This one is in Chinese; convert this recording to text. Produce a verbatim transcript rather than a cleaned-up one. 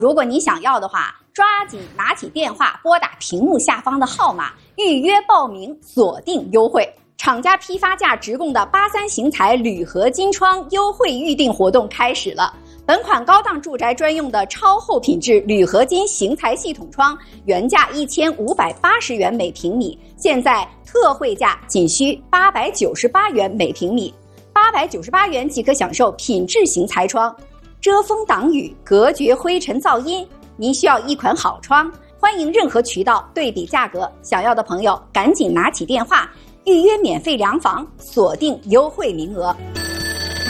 如果你想要的话，抓紧拿起电话，拨打屏幕下方的号码，预约报名，锁定优惠。厂家批发价直供的八三型材铝合金窗优惠预定活动开始了。本款高档住宅专用的超厚品质铝合金型材系统窗，原价一千五百八十元每平米，现在特惠价仅需八百九十八元每平米，八百九十八元即可享受品质型材窗，遮风挡雨，隔绝灰尘噪音。您需要一款好窗，欢迎任何渠道对比价格，想要的朋友赶紧拿起电话，预约免费量房，锁定优惠名额。